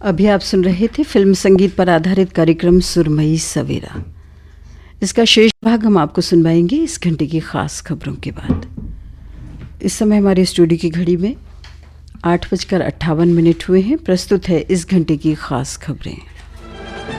अभी आप सुन रहे थे फिल्म संगीत पर आधारित कार्यक्रम सुरमई सवेरा। इसका शेष भाग हम आपको सुनवाएंगे इस घंटे की खास खबरों के बाद। इस समय हमारे स्टूडियो की घड़ी में 8:58 हुए हैं। प्रस्तुत है इस घंटे की खास खबरें।